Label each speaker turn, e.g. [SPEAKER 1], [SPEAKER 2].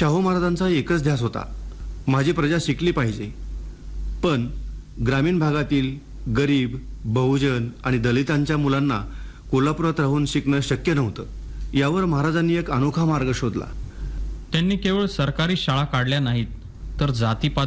[SPEAKER 1] शाहू महाराजांचा एकच ध्यास होता, माझी प्रजा शिकली पाहिजे. पण ग्रामीण भागातील गरीब, बहुजन आणि दलितांच्या मुलांना कोल्हापुरात राहून शिकणं शक्य नव्हतं. यावर महाराजांनी एक अनोखा मार्ग शोधला.
[SPEAKER 2] त्यांनी केवळ सरकारी शाळा काढल्या नाहीत, तर जातीपात